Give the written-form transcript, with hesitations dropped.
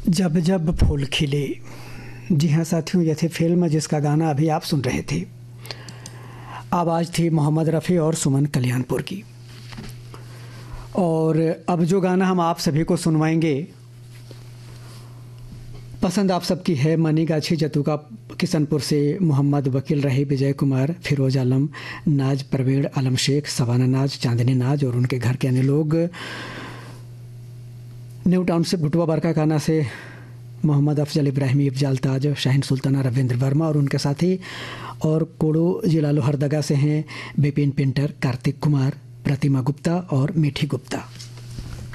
जब जब फूल खिले। जी हाँ साथियों, ये थी फिल्म जिसका गाना अभी आप सुन रहे थे। आवाज़ थी मोहम्मद रफ़ी और सुमन कल्याणपुर की। और अब जो गाना हम आप सभी को सुनवाएंगे, पसंद आप सबकी है। मनीगाछी जतुका किशनपुर से मोहम्मद वकील रही, विजय कुमार, फिरोज आलम, नाज, परवीण आलम शेख, सवाना नाज, चांदनी नाज और उनके घर के अन्य लोग। न्यू टाउनशिप भुटवा बरका खाना से मोहम्मद अफजल इब्राहिमी, अफजाल ताज, शाहीन सुल्ताना, रविंद्र वर्मा और उनके साथी। और कोड़ो जिला लोहरदगा से हैं विपिन पिंटर, कार्तिक कुमार, प्रतिमा गुप्ता और मीठी गुप्ता।